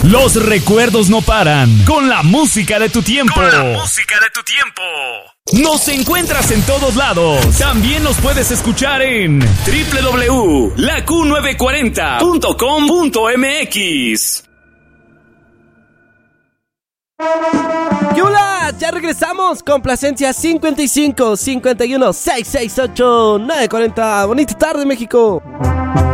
Los recuerdos no paran con la música de tu tiempo. Nos encuentras en todos lados. También nos puedes escuchar en www.laq940.com.mx. ¿Qué hola? Ya regresamos. Complacencia 55 51 668 940. Bonita tarde, México.